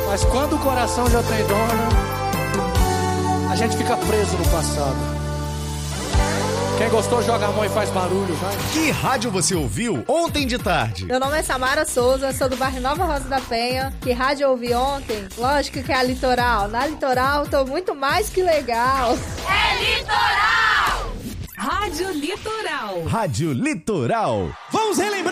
Mas quando o coração já tem dono, a gente fica preso no passado. Quem gostou, joga a mão e faz barulho, vai. Que rádio você ouviu ontem de tarde? Meu nome é Samara Souza, sou do bairro Nova Rosa da Penha. Que rádio eu ouvi ontem? Lógico que é a Litoral. Na Litoral, tô muito mais que legal. É Litoral! Rádio Litoral. Rádio Litoral. Vamos relembrar.